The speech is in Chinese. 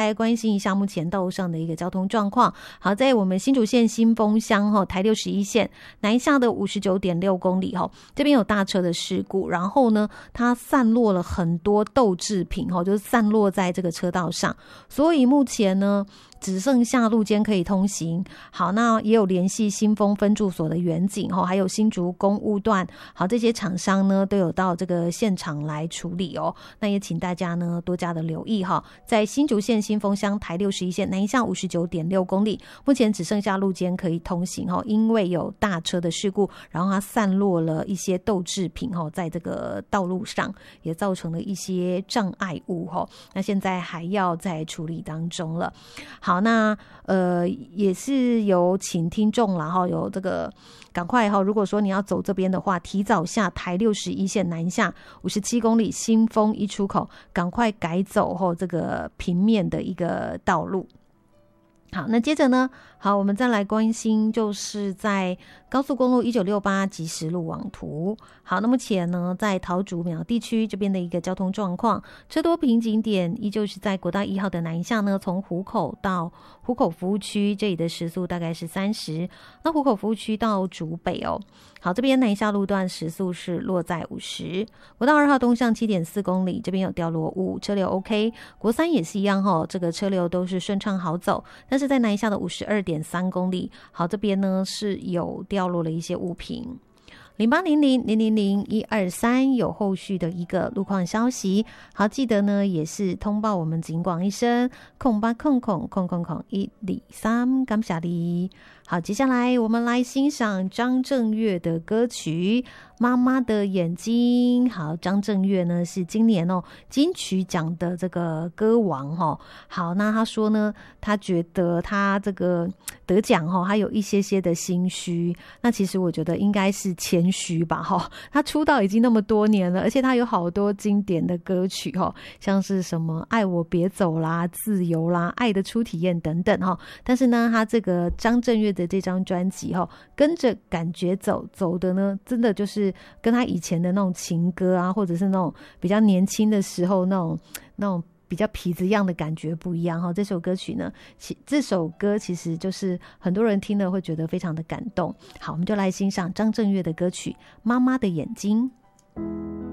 来关心一下目前道路上的一个交通状况。好，在我们新竹县新丰乡台61线南下的 59.6 公里这边有大车的事故，然后呢它散落了很多豆制品就是散落在这个车道上，所以目前呢只剩下路肩可以通行。好，那也有联系新丰分驻所的员警还有新竹公务段，好，这些厂商呢都有到这个现场来处理那也请大家呢多加的留意在新竹县新丰乡台61线南向 59.6 公里，目前只剩下路肩可以通行因为有大车的事故，然后它散落了一些豆制品在这个道路上，也造成了一些障碍物那现在还要在处理当中了。好，那也是有请听众啦有这个赶快如果说你要走这边的话，提早下台61线南下57公里新丰一出口，赶快改走这个平面的一个道路。好，那接着呢，好，我们再来关心就是在高速公路1968即时路网图。好，那目前呢在桃竹苗地区这边的一个交通状况，车多瓶颈点依旧是在国道1号的南下呢，从湖口到湖口服务区，这里的时速大概是30，那湖口服务区到竹北好，这边南下路段时速是落在50，国道2号东向 7.4 公里，这边有掉落物，车流 OK， 国三也是一样这个车流都是顺畅好走，但是在南下的 52.3 公里，好，这边呢是有掉落了一些物品。0800000123有后续的一个路况消息，好，记得呢也是通报我们警广一声0800000123，感谢你。好，接下来我们来欣赏张震岳的歌曲《妈妈的眼睛》。好，张震岳呢是今年金曲奖的这个歌王好，那他说呢，他觉得他这个得奖他有一些些的心虚，那其实我觉得应该是谦虚吧他出道已经那么多年了，而且他有好多经典的歌曲像是什么爱我别走啦、自由啦、爱的初体验等等但是呢他这个张震岳的这张专辑跟着感觉走的呢，真的就是跟他以前的那种情歌啊，或者是那种比较年轻的时候那种比较痞子样的感觉不一样这首歌曲呢，这首歌其实就是很多人听了会觉得非常的感动。好，我们就来欣赏张震岳的歌曲《妈妈的眼睛》。